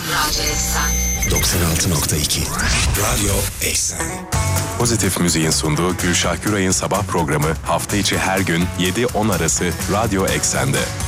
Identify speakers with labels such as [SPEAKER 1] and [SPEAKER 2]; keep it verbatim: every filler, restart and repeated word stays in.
[SPEAKER 1] Radyo Eksen doksan altı nokta iki Radyo Eksen.
[SPEAKER 2] Pozitif Müziğin sunduğu Gülşah Güray'ın sabah programı hafta içi her gün yedi on arası Radyo Eksen'de.